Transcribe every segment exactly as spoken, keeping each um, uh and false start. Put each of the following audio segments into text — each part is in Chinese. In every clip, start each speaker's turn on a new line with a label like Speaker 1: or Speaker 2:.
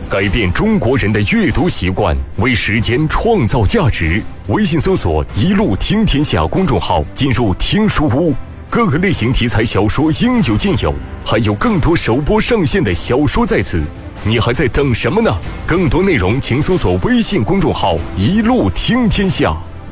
Speaker 1: 改变中国人的阅读习惯，为时间创造价值。微信搜索“一路听天下”公众号，进入听书屋，各个类型题材小说应有尽有，还有更多首播上线的小说在此，你还在等什么呢？更多内容请搜索微信公众号“一路听天下”。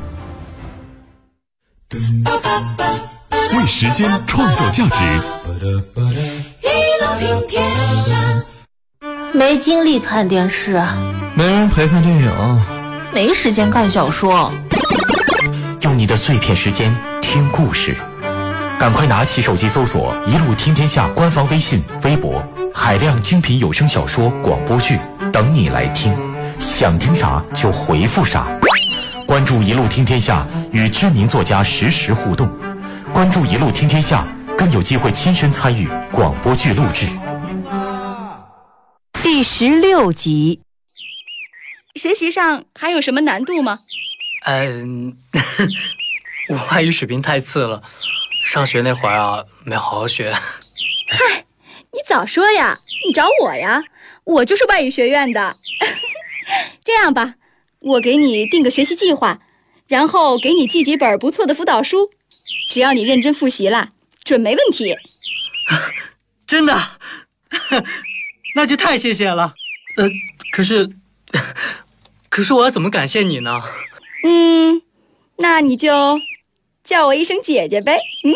Speaker 1: 为时间创造价值，
Speaker 2: 一路听天下。
Speaker 3: 没精力看电视，
Speaker 4: 没人陪看电影，
Speaker 3: 没时间看小说。
Speaker 5: 用你的碎片时间听故事，赶快拿起手机搜索“一路听天下”官方微信、微博，海量精品有声小说、广播剧等你来听，想听啥就回复啥。关注“一路听天下”，与知名作家实时互动。关注“一路听天下”，更有机会亲身参与广播剧录制。
Speaker 6: 第十六集。
Speaker 7: 学习上还有什么难度吗？
Speaker 8: 嗯，我外语水平太次了，上学那会儿啊，没好好学。
Speaker 7: 嗨，你早说呀！你找我呀，我就是外语学院的。这样吧，我给你定个学习计划，然后给你寄几本不错的辅导书，只要你认真复习了，准没问题。
Speaker 8: 真的？那就太谢谢了。呃，可是，可是我要怎么感谢你呢？
Speaker 7: 嗯，那你就叫我一声姐姐呗。嗯，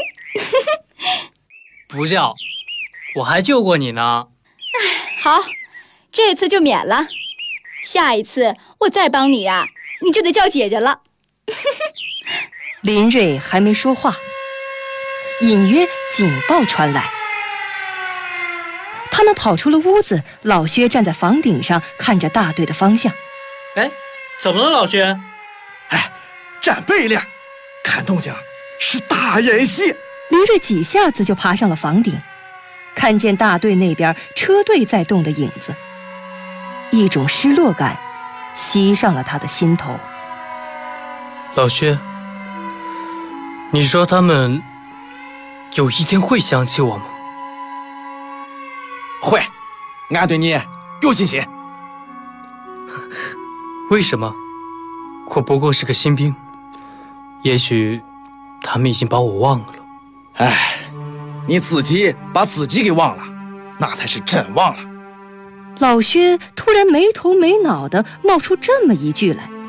Speaker 8: 不叫，我还救过你呢。
Speaker 7: 哎，好，这次就免了。下一次我再帮你呀、啊，你就得叫姐姐了。
Speaker 6: 林瑞还没说话，隐约警报传来。他们跑出了屋子，老薛站在房顶上看着大队的方向。
Speaker 8: 哎，怎么了，老薛？
Speaker 4: 哎，站背练，看动静是大演戏。
Speaker 6: 林瑞几下子就爬上了房顶，看见大队那边车队在动的影子，一种失落感袭上了他的心头。
Speaker 8: 老薛，你说他们有一天会想起我吗？
Speaker 4: 会，俺对你有信心。
Speaker 8: 为什么？我不过是个新兵，也许他们已经把我忘了。
Speaker 4: 哎，你自己把自己给忘了，那才是真忘了。
Speaker 6: 老薛突然没头没脑地冒出这么一句来。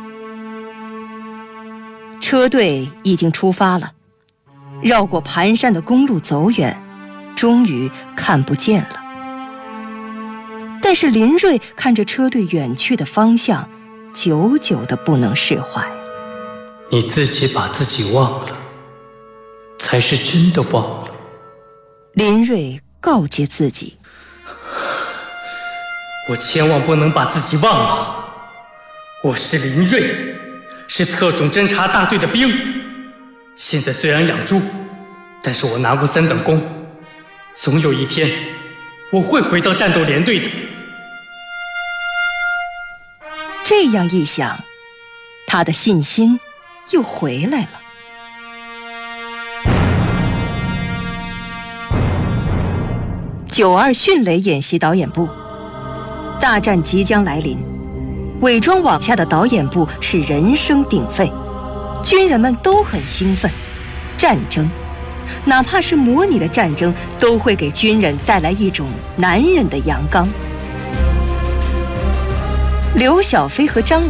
Speaker 6: 车队已经出发了，绕过盘山的公路走远，终于看不见了。但是林瑞看着车队远去的方向，久久的不能释怀。
Speaker 8: 你自己把自己忘了，才是真的忘了。
Speaker 6: 林瑞告诫自己，
Speaker 8: 我千万不能把自己忘了。我是林瑞，是特种侦察大队的兵。现在虽然养猪，但是我拿过三等功，总有一天我会回到战斗连队的。
Speaker 6: 这样一想，他的信心又回来了。九二迅雷演习导演部，大战即将来临，伪装网下的导演部是人声鼎沸，军人们都很兴奋。战争，哪怕是模拟的战争，都会给军人带来一种男人的阳刚。刘小飞和张